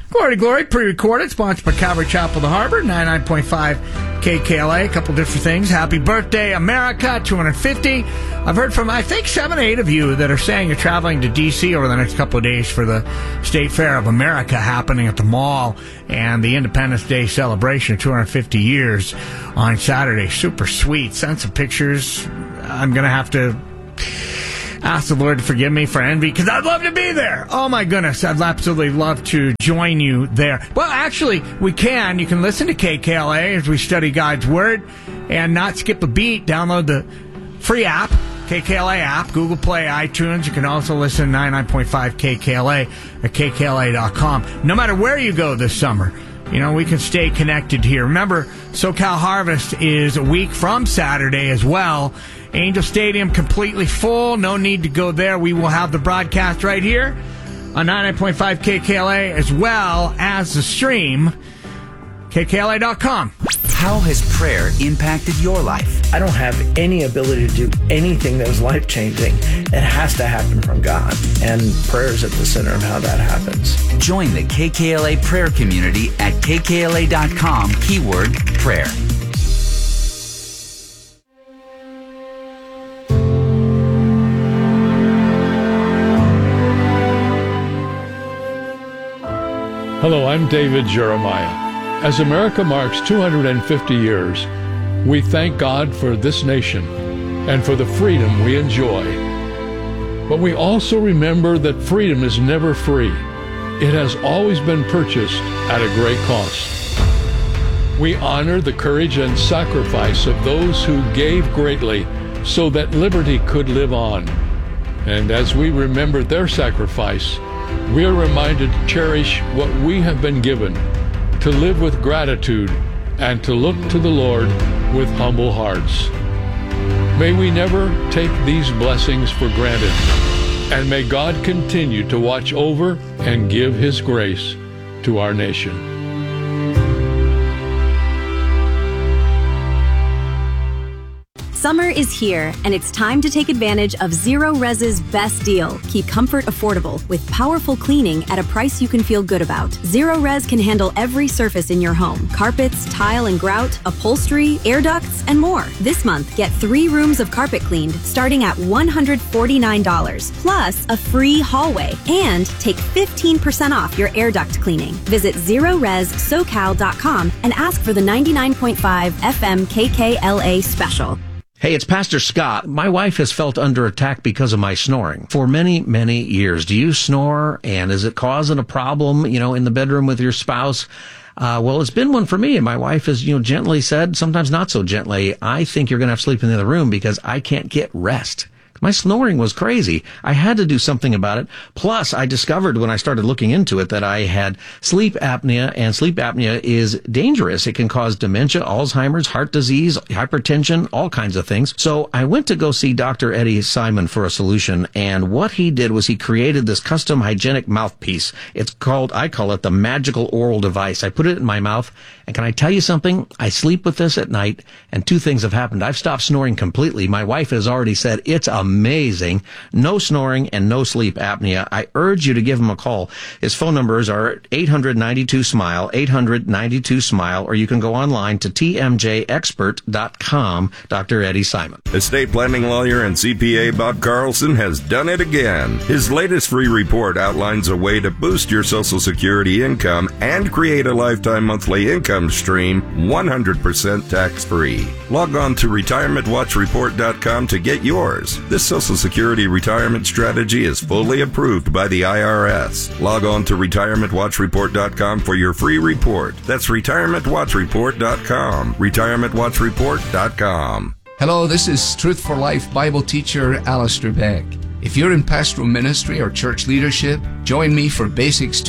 Glory to Glory, pre-recorded, sponsored by Calvary Chapel of the Harbor, 99.5 KKLA. A couple different things. Happy birthday, America, 250. I've heard from, I think, 7 or 8 of you that are saying you're traveling to D.C. over the next couple of days for the State Fair of America happening at the mall and the Independence Day celebration of 250 years on Saturday. Super sweet. Send some pictures. I'm going to have to ask the Lord to forgive me for envy, because I'd love to be there. Oh, my goodness. I'd absolutely love to join you there. Well, actually, we can. You can listen to KKLA as we study God's Word and not skip a beat. Download the free app, KKLA app, Google Play, iTunes. You can also listen to 99.5 KKLA at KKLA.com. No matter where you go this summer, you know, we can stay connected here. Remember, SoCal Harvest is a week from Saturday as well. Angel Stadium completely full. No need to go there. We will have the broadcast right here on 99.5 KKLA as well as the stream, KKLA.com. How has prayer impacted your life? I don't have any ability to do anything that was life-changing. It has to happen from God. And prayer is at the center of how that happens. Join the KKLA prayer community at KKLA.com, keyword prayer. Hello, I'm David Jeremiah. As America marks 250 years, we thank God for this nation and for the freedom we enjoy. But we also remember that freedom is never free. It has always been purchased at a great cost. We honor the courage and sacrifice of those who gave greatly so that liberty could live on. And as we remember their sacrifice, we are reminded to cherish what we have been given, to live with gratitude, and to look to the Lord with humble hearts. May we never take these blessings for granted, and may God continue to watch over and give His grace to our nation. Summer is here, and it's time to take advantage of Zero Res's best deal. Keep comfort affordable with powerful cleaning at a price you can feel good about. Zero Res can handle every surface in your home: carpets, tile and grout, upholstery, air ducts, and more. This month, get 3 rooms of carpet cleaned starting at $149, plus a free hallway, and take 15% off your air duct cleaning. Visit ZeroResSoCal.com and ask for the 99.5 FM KKLA special. Hey, it's Pastor Scott. My wife has felt under attack because of my snoring for many, many years. Do you snore? And is it causing a problem, in the bedroom with your spouse? Well, it's been one for me. And my wife has, gently said, sometimes not so gently, I think you're going to have to sleep in the other room because I can't get rest. My snoring was crazy. I had to do something about it. Plus, I discovered when I started looking into it that I had sleep apnea, and sleep apnea is dangerous. It can cause dementia, Alzheimer's, heart disease, hypertension, all kinds of things. So I went to go see Dr. Eddie Simon for a solution, and what he did was he created this custom hygienic mouthpiece. I call it the magical oral device. I put it in my mouth, and can I tell you something? I sleep with this at night, and 2 things have happened. I've stopped snoring completely. My wife has already said it's amazing. No snoring and no sleep apnea. I urge you to give him a call. His phone numbers are 800-92-SMILE, 800-92-SMILE, or you can go online to tmjexpert.com. Dr. Eddie Simon. Estate planning lawyer and CPA Bob Carlson has done it again. His latest free report outlines a way to boost your Social Security income and create a lifetime monthly income stream 100% tax-free. Log on to retirementwatchreport.com to get yours. This Social Security retirement strategy is fully approved by the IRS. Log on to retirementwatchreport.com for your free report. That's retirementwatchreport.com. retirementwatchreport.com. Hello, this is Truth for Life Bible teacher Alistair Begg. If you're in pastoral ministry or church leadership, join me for Basics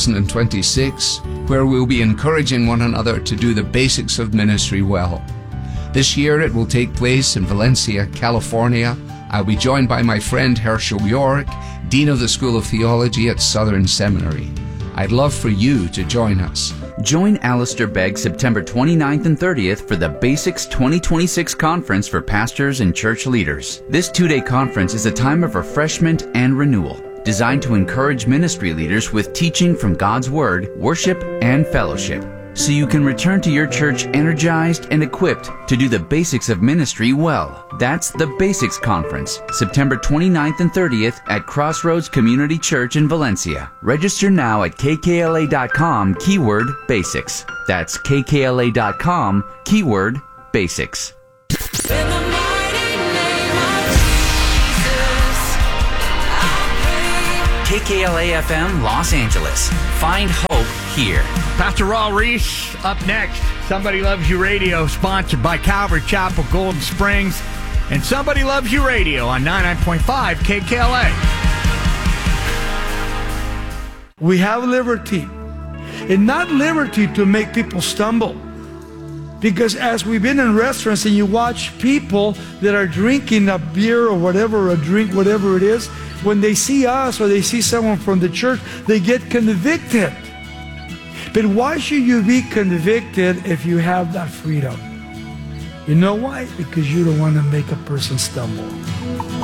2026, where we'll be encouraging one another to do the basics of ministry well. This year it will take place in Valencia, California. I'll be joined by my friend Herschel York, Dean of the School of Theology at Southern Seminary. I'd love for you to join us. Join Alistair Begg September 29th and 30th for the Basics 2026 Conference for pastors and church leaders. This 2-day conference is a time of refreshment and renewal. designed to encourage ministry leaders with teaching from God's Word, worship, and fellowship, so you can return to your church energized and equipped to do the basics of ministry well. That's the Basics Conference, September 29th and 30th at Crossroads Community Church in Valencia. Register now at kkla.com, keyword basics. That's kkla.com, keyword basics. KKLA FM Los Angeles. Find hope here. Pastor Raul Reese up next. Somebody Loves You Radio, sponsored by Calvary Chapel, Golden Springs, and Somebody Loves You Radio on 99.5 KKLA. We have liberty, and not liberty to make people stumble. Because as we've been in restaurants and you watch people that are drinking a beer or whatever, a drink, whatever it is, when they see us or they see someone from the church, they get convicted. But why should you be convicted if you have that freedom? You know why? Because you don't want to make a person stumble.